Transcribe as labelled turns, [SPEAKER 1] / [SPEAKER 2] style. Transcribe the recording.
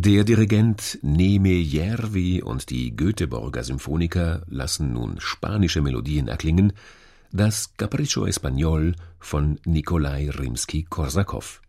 [SPEAKER 1] Der Dirigent Neme Järvi und die Göteborger Symphoniker lassen nun spanische Melodien erklingen, das Capriccio Espagnol von Nikolai Rimski-Korsakow.